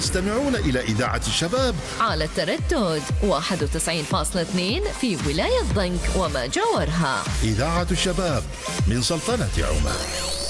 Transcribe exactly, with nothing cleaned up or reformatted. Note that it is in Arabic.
تستمعون إلى إذاعة الشباب على التردد واحد وتسعين فاصلة اثنين في ولاية ضنك وما جاورها. إذاعة الشباب من سلطنة عمان.